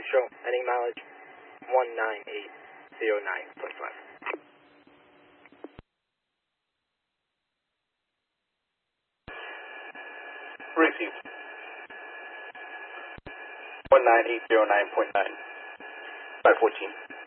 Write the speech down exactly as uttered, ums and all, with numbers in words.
show, heading mileage one nine eight zero nine point five. Receive. one nine eight zero nine point nine. five fourteen.